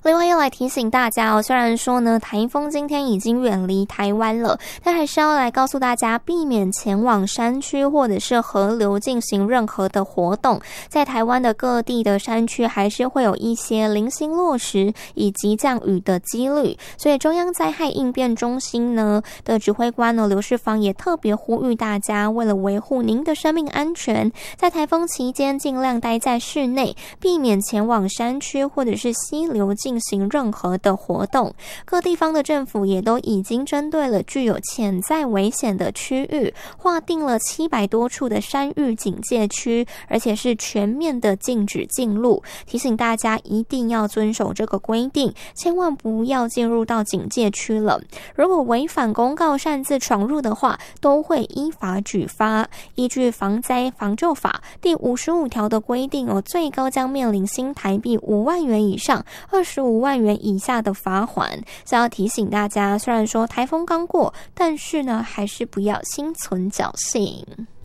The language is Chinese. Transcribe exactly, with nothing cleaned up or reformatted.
另外要来提醒大家哦，虽然说呢台风今天已经远离台湾了，但还是要来告诉大家，避免前往山区或者是河流进行任何的活动。在台湾的各地的山区还是会有一些零星落石以及降雨的几率，所以中央灾害应变中心呢的指挥官呢刘世芳也特别呼吁大家，为了维护您的生命安全，在台风期间尽量待在室内，避免前往山区或者是溪流进行任何的活动。各地方的政府也都已经针对了具有潜在危险的区域，划定了七百多处的山域警戒区，而且是全面的禁止进入。提醒大家一定要遵守这个规定，千万不要进入到警戒区了。如果违反公告擅自闯入的话，都会依法举发。依据防灾防救法第五十五条的规定哦，最高将面临新台币五万元以上二十五万元以下的罚款。想要提醒大家，虽然说台风刚过，但是呢还是不要心存侥幸。